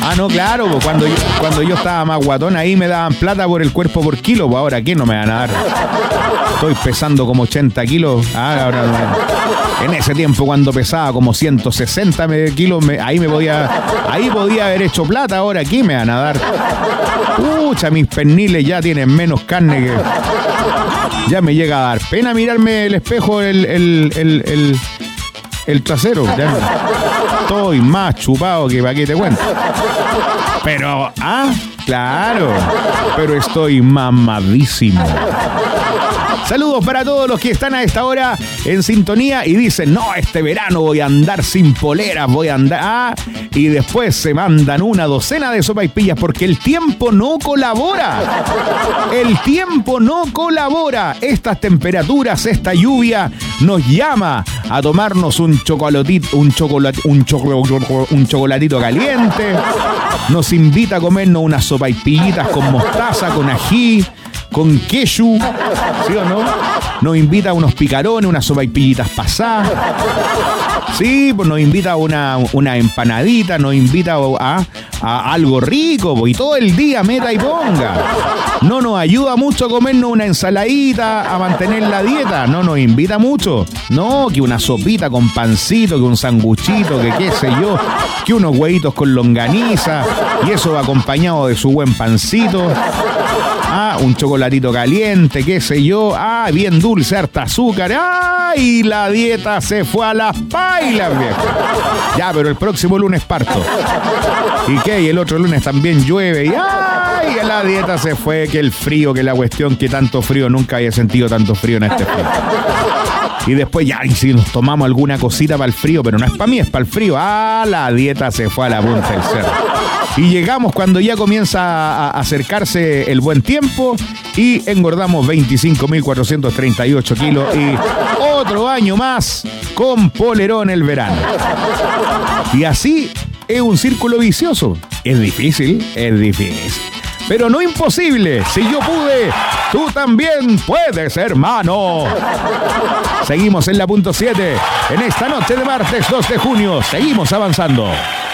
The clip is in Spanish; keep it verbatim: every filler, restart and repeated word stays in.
Ah, no, claro, pues cuando yo, cuando yo estaba más guatón, ahí me daban plata por el cuerpo por kilo, pues ahora, ¿quién no me van a dar? Estoy pesando como ochenta kilos. Ah, ahora no. En ese tiempo, cuando pesaba como ciento sesenta kilos, me, ahí me podía, ahí podía haber hecho plata. Ahora, ¿quién me van a dar? Pucha, mis perniles ya tienen menos carne que... Ya me llega a dar pena mirarme el espejo, el, el, el, el, el trasero. Ya estoy más chupado que para qué te cuento. Pero, ah, claro, pero estoy mamadísimo. Saludos para todos los que están a esta hora en sintonía y dicen, no, este verano voy a andar sin poleras, voy a andar... Ah, y después se mandan una docena de sopaipillas porque el tiempo no colabora. El tiempo no colabora. Estas temperaturas, esta lluvia nos llama a tomarnos un chocolatito, un chocolate, un chocolate, un chocolatito caliente. Nos invita a comernos unas sopaipillitas con mostaza, con ají, con queso, ¿sí o no? Nos invita a unos picarones, unas sopaipillitas pasadas. Sí, pues nos invita a una, una empanadita, nos invita a, a algo rico, pues, y todo el día meta y ponga. No nos ayuda mucho a comernos una ensaladita, a mantener la dieta. No nos invita mucho. No, que una sopita con pancito, que un sanguchito, que qué sé yo, que unos huevitos con longaniza, y eso va acompañado de su buen pancito. Ah, un chocolatito caliente, qué sé yo. Ah, bien dulce, harta azúcar. ¡Ay! La dieta se fue a las pailas, viejo. Ya, pero el próximo lunes parto. ¿Y qué? Y el otro lunes también llueve. Y ¡ay! La dieta se fue. Que el frío, que la cuestión, que tanto frío. Nunca había sentido tanto frío en este frío. Y después ya, y si nos tomamos alguna cosita para el frío, pero no es para mí, es para el frío. Ah, la dieta se fue a la punta del cerro. Y llegamos cuando ya comienza a acercarse el buen tiempo y engordamos veinticinco mil cuatrocientos treinta y ocho kilos y otro año más con polerón el verano. Y así es un círculo vicioso. Es difícil, es difícil. Pero no imposible. Si yo pude, tú también puedes, hermano. Seguimos en la punto siete. En esta noche de martes dos de junio. Seguimos avanzando.